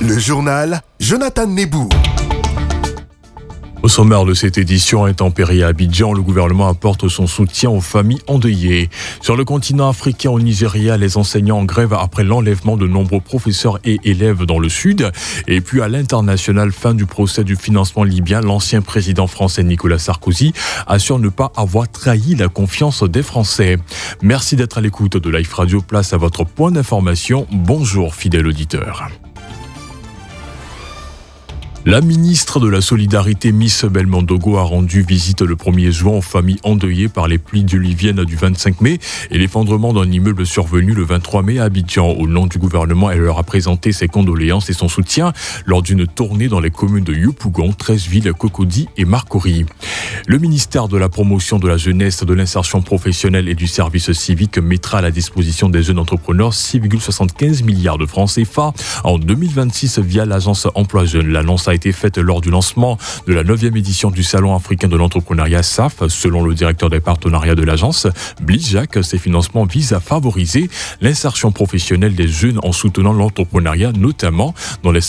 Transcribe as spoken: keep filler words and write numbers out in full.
Le journal Jonathan Nebou. Au sommaire de cette édition intempérie à Abidjan, le gouvernement apporte son soutien aux familles endeuillées. Sur le continent africain, au Nigeria, les enseignants en grève après l'enlèvement de nombreux professeurs et élèves dans le sud. Et puis à l'international, fin du procès du financement libyen, l'ancien président français Nicolas Sarkozy assure ne pas avoir trahi la confiance des Français. Merci d'être à l'écoute de Life Radio. Place à votre point d'information. Bonjour fidèle auditeur. La ministre de la Solidarité, Miss Belmondo, a rendu visite le premier juin aux familles endeuillées par les pluies diluviennes du vingt-cinq mai et l'effondrement d'un immeuble survenu le vingt-trois mai à Abidjan. Au nom du gouvernement, elle leur a présenté ses condoléances et son soutien lors d'une tournée dans les communes de Yopougon, Treichville, Cocody et Marcory. Le ministère de la Promotion de la Jeunesse, de l'Insertion Professionnelle et du Service Civique mettra à la disposition des jeunes entrepreneurs six virgule soixante-quinze milliards de francs C F A en deux mille vingt-six via l'agence Emploi Jeunes. L'annonce a été faite lors du lancement de la neuvième édition du Salon africain de l'entrepreneuriat S A F. Selon le directeur des partenariats de l'agence, Bliss Jacques, ces financements visent à favoriser l'insertion professionnelle des jeunes en soutenant l'entrepreneuriat, notamment dans les